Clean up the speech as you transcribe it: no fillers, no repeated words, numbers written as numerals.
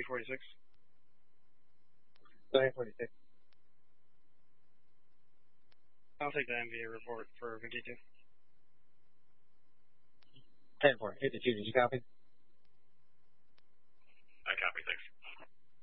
346. 946. I'll take the MVA report for 52. 10-4. Hit the 2. Did you copy?